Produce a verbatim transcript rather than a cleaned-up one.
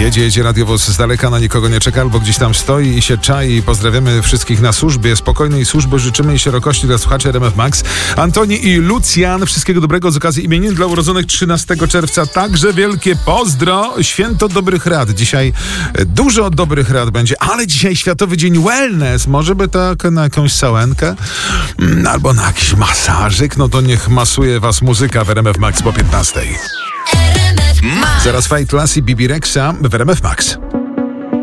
Jedzie, jedzie radiowóz z daleka, na nikogo nie czeka, albo gdzieś tam stoi i się czai. Pozdrawiamy wszystkich na służbie. Spokojnej służby życzymy i szerokości dla słuchaczy R M F Max. Antoni i Lucjan, wszystkiego dobrego z okazji imienin dla urodzonych trzynastego czerwca. Także wielkie pozdro. Święto dobrych rad. Dzisiaj dużo dobrych rad będzie, ale dzisiaj Światowy Dzień Wellness. Może by tak na jakąś sałenkę? Albo na jakiś masażyk? No to niech masuje was muzyka w R M F Max po piętnastej. Zaraz Fight Class i Bibi Rexa w R M F Max.